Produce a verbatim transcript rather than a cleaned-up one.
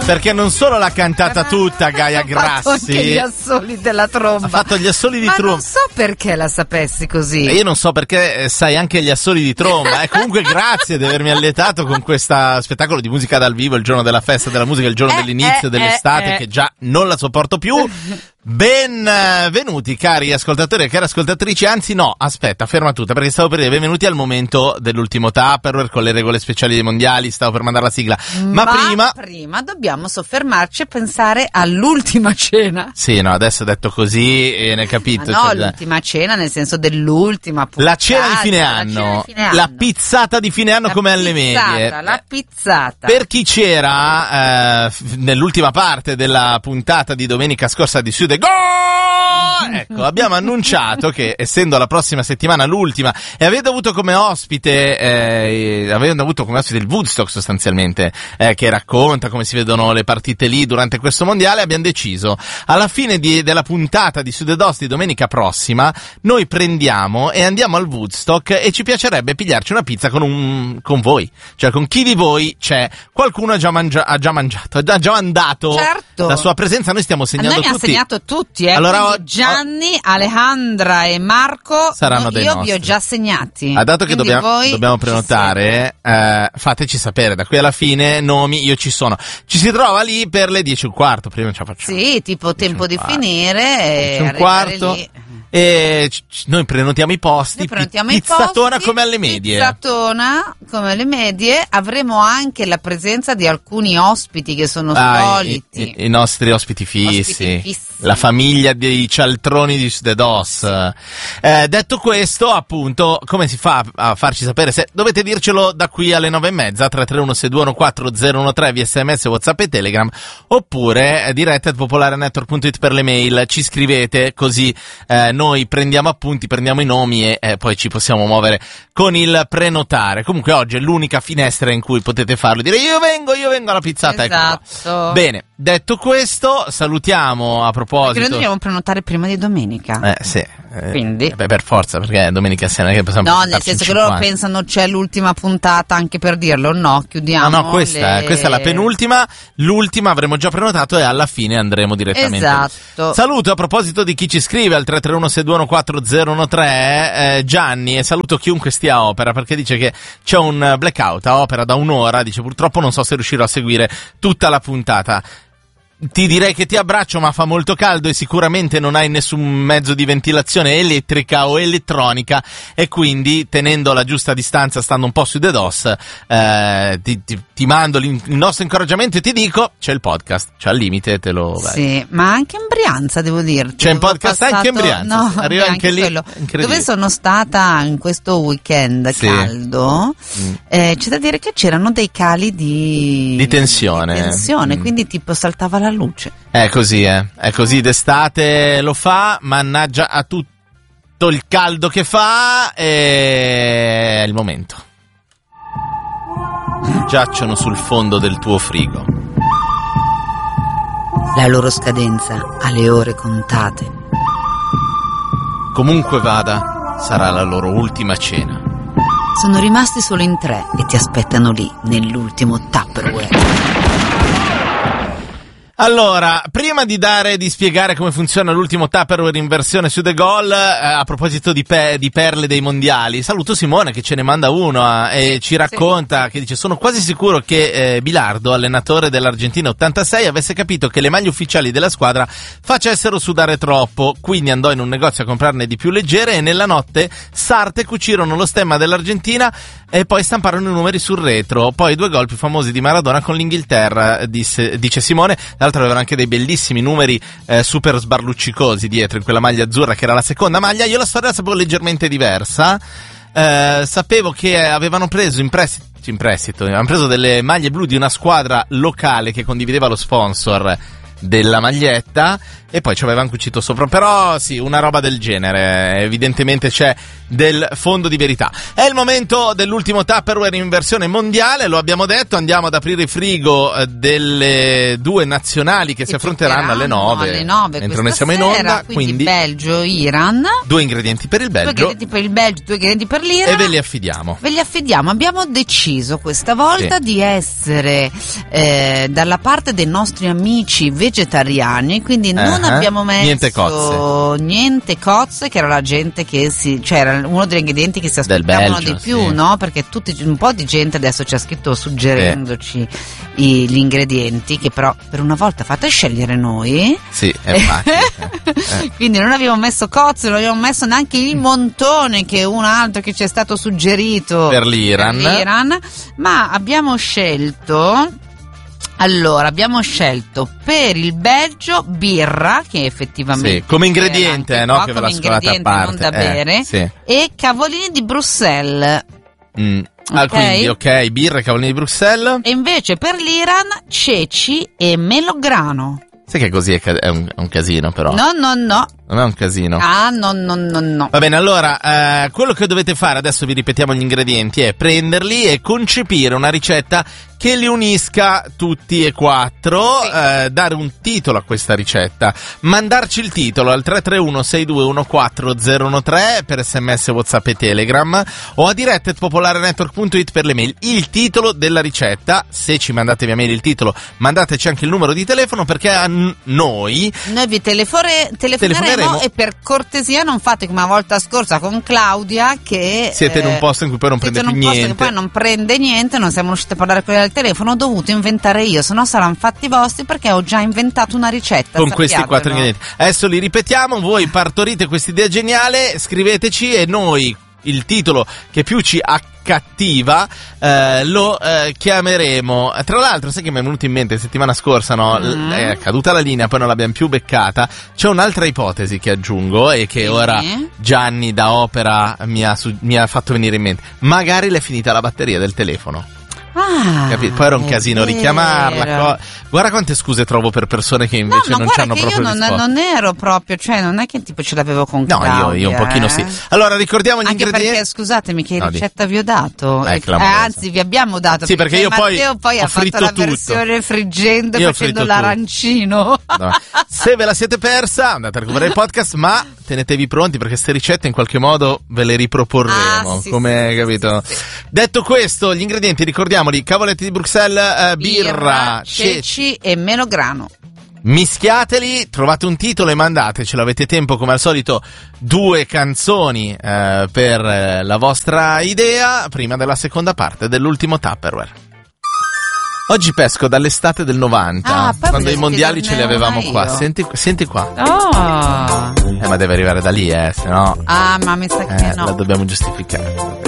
perché non solo l'ha cantata tutta Gaia Grassi, ha fatto anche gli assoli della tromba. Ha fatto gli assoli di Ma tromba. non so perché la sapessi così. E io non so perché sai anche gli assoli di tromba. E comunque grazie di avermi allietato con questo spettacolo di musica dal vivo il giorno della festa della musica, il giorno eh, dell'inizio eh, dell'estate, eh, che già non la sopporto più. Benvenuti cari ascoltatori e cari ascoltatrici, anzi no, aspetta, ferma tutta, perché stavo per dire benvenuti al momento dell'ultimo Tupperware con le regole speciali dei mondiali, stavo per mandare la sigla, ma, ma prima... prima dobbiamo soffermarci e pensare all'ultima cena. Sì, no, adesso detto così e ne capito. Ma no, cioè, l'ultima cena nel senso dell'ultima puntata, la cena di fine la anno, cena di fine anno. la pizzata di fine anno La come alle pizzata, medie. La pizzata. Per chi c'era eh, f- nell'ultima parte della puntata di domenica scorsa di Sud e Go! Ecco, abbiamo annunciato che essendo la prossima settimana l'ultima e avete avuto come ospite eh, avendo avuto come ospite il Woodstock sostanzialmente eh, che racconta come si vedono le partite lì durante questo mondiale, abbiamo deciso alla fine di, della puntata di Sud e Dost di domenica prossima noi prendiamo e andiamo al Woodstock e ci piacerebbe pigliarci una pizza con un con voi, cioè con chi di voi c'è. Qualcuno ha già, mangia, ha già mangiato, ha già mandato certo. La sua presenza, noi stiamo segnando tutti. A noi tutti. mi ha segnato tutti, eh. Allora, Quindi Gianni, Alejandra e Marco saranno no, dei io nostri. vi ho già segnati. Ah, dato che Quindi dobbiamo, voi dobbiamo ci prenotare, eh, fateci sapere, da qui alla fine nomi, io ci sono. Ci si trova lì per le dieci e un quarto, prima ce la facciamo. Sì, tipo tempo di quarto. finire e dieci e un arrivare quarto. lì. E c- c- noi prenotiamo i posti, Noi prenotiamo pi- i pizzatona posti, come alle medie. Pizzatona come alle medie. Avremo anche la presenza di alcuni ospiti che sono Ah, soliti. i, i, i nostri ospiti fissi, Ospiti fissi. La famiglia dei cialtroni di The Dos. Eh, detto questo, appunto, come si fa a farci sapere? Se dovete dircelo da qui alle nove e mezza, tre tre uno sei due uno quattro zero uno tre via sms, WhatsApp e Telegram, oppure eh, diretta at popolarenetwork punto it per le mail. Ci scrivete così eh, noi prendiamo appunti, prendiamo i nomi e eh, poi ci possiamo muovere con il prenotare. Comunque oggi è l'unica finestra in cui potete farlo, dire io vengo, io vengo alla pizzata. Esatto. Ecco qua. Bene, detto questo, salutiamo a proposito. Perché noi dobbiamo prenotare prima di domenica. Eh sì. Eh, Quindi? Beh, per forza, perché domenica sera non è che possiamo No, nel portarci senso un che loro cinquanta. pensano c'è l'ultima puntata anche per dirlo. No, chiudiamo. No, no, questa, le... questa è la penultima. L'ultima avremo già prenotato e alla fine andremo direttamente. Esatto. Saluto a proposito di chi ci scrive al tre tre uno sei due uno quattro zero uno tre eh, Gianni, e saluto chiunque stia a Opera perché dice che c'è un blackout a Opera da un'ora. Dice purtroppo non so se riuscirò a seguire tutta la puntata. Ti direi che ti abbraccio, ma fa molto caldo e sicuramente non hai nessun mezzo di ventilazione elettrica o elettronica e quindi tenendo la giusta distanza, stando un po' su The Dos, eh, ti, ti, ti mando il nostro incoraggiamento e ti dico c'è il podcast, cioè al limite te lo vai. Sì, ma anche in Brianza devo dirti. C'è in podcast passato... anche in Brianza, no, arriva beh, anche, anche lì quello. incredibile. Dove sono stata in questo weekend sì. caldo, mm. eh, c'è da dire che c'erano dei cali di, di tensione, di tensione mm. quindi tipo saltava la luce. È così, eh. È così, d'estate lo fa, mannaggia a tutto il caldo che fa, e è il momento. Giacciono sul fondo del tuo frigo. La loro scadenza ha le ore contate. Comunque vada, sarà la loro ultima cena. Sono rimasti solo in tre e ti aspettano lì, nell'ultimo Tupperware. Allora, prima di dare di spiegare come funziona l'ultimo Tupperware in versione su The Goal, eh, a proposito di, pe- di perle dei mondiali, saluto Simone che ce ne manda uno eh, e ci racconta sì. Che dice: sono quasi sicuro che eh, Bilardo, allenatore dell'Argentina ottantasei, avesse capito che le maglie ufficiali della squadra facessero sudare troppo, quindi andò in un negozio a comprarne di più leggere e nella notte Sarte cucirono lo stemma dell'Argentina e poi stamparono i numeri sul retro. Poi due gol più famosi di Maradona con l'Inghilterra, disse, dice Simone. Tra l'altro avevano anche dei bellissimi numeri eh, super sbarluccicosi dietro in quella maglia azzurra che era la seconda maglia. Io la storia la sapevo leggermente diversa. Eh, sapevo che avevano preso in prestito, in prestito avevano preso delle maglie blu di una squadra locale che condivideva lo sponsor della maglietta e poi ci avevano cucito sopra, però sì, una roba del genere, evidentemente c'è del fondo di verità. È il momento dell'ultimo Tupperware in versione mondiale, lo abbiamo detto, andiamo ad aprire il frigo delle due nazionali che, che si affronteranno alle nove, alle nove mentre noi siamo in onda, quindi, quindi Belgio, Iran, due ingredienti per il Belgio, due ingredienti per il Belgio, due ingredienti per l'Iran e ve li affidiamo. Ve li affidiamo, abbiamo deciso questa volta sì. di essere eh, dalla parte dei nostri amici vegetariani, quindi non uh-huh. abbiamo messo niente cozze, niente cozze, che era la gente che si, cioè era uno degli ingredienti che si aspettavano Belgio, di più, sì. no? Perché tutti, un po' di gente adesso ci ha scritto suggerendoci sì. i, gli ingredienti, che però per una volta fate scegliere noi. Sì, è facile. eh. Quindi non abbiamo messo cozze, non abbiamo messo neanche il montone, che è un altro che ci è stato suggerito per l'Iran, per l'Iran, ma abbiamo scelto allora abbiamo scelto per il Belgio birra, che effettivamente sì, come ingrediente, qua, no? Che ve come la scovate a parte, non da eh, bere, sì. e cavolini di Bruxelles. Mm. Ah, Okay. quindi ok, birra e cavolini di Bruxelles. E invece per l'Iran ceci e melograno. Sai che così è, ca- è, un, è un casino, però. No, no, no. Non è un casino. Ah, no, no, no, no. Va bene, allora, eh, quello che dovete fare, adesso vi ripetiamo gli ingredienti, è prenderli e concepire una ricetta che li unisca tutti e quattro, sì. eh, dare un titolo a questa ricetta, mandarci il titolo al tre tre uno sei due uno quattro zero uno tre per sms, WhatsApp e Telegram, o a diretta at popolarenetwork punto it per le mail. Il titolo della ricetta, se ci mandate via mail il titolo, mandateci anche il numero di telefono, perché a n- noi... Noi vi telefore- telefoneremo, telefoneremo e per cortesia non fate come la volta scorsa con Claudia, che... Siete eh, in un posto in cui poi non prende più in un posto niente. che poi non prende niente, non siamo riusciti a parlare con lei al telefono, ho dovuto inventare io, se no saranno fatti vostri, perché ho già inventato una ricetta. Con questi sappiatelo. quattro ingredienti. Adesso li ripetiamo, voi partorite quest'idea geniale, scriveteci e noi il titolo che più ci accattiva eh, lo eh, chiameremo. Tra l'altro, sai che mi è venuto in mente settimana scorsa, no? Mm. È caduta la linea, poi non l'abbiamo più beccata. C'è un'altra ipotesi che aggiungo e che sì. ora Gianni da Opera mi ha, su- mi ha fatto venire in mente. Magari l'è finita la batteria del telefono. Ah, Capito? Poi era un casino vero. richiamarla. Co- guarda quante scuse trovo per persone che invece no, non ci hanno proprio io non, risposto. non ero proprio, cioè non è che tipo ce l'avevo con No, Claudia, io, io un pochino eh. sì. Allora ricordiamo gli Anche ingredienti. perché scusatemi, che no, ricetta di... vi ho dato? Eh, eh, anzi, vi abbiamo dato. Sì, perché, perché io poi Matteo poi ho ha fatto la tutto. versione friggendo e io facendo l'arancino. No. Se ve la siete persa, andate a recuperare il podcast, ma tenetevi pronti perché queste ricette in qualche modo ve le riproporremo. Ah, sì, come sì, capito? Sì, sì. Detto questo, gli ingredienti, ricordiamoli: cavoletti di Bruxelles, eh, birra, birra ceci e melograno. Mischiateli, trovate un titolo e mandatecelo. Avete tempo, come al solito, due canzoni eh, per eh, la vostra idea prima della seconda parte dell'ultimo Tupperware. Oggi pesco dall'estate del novanta, ah, quando i mondiali ce li avevamo qua. Senti, senti qua. Oh. Eh, ma deve arrivare da lì, eh, se no. Ah, ma mi sa che eh, no. La dobbiamo giustificare.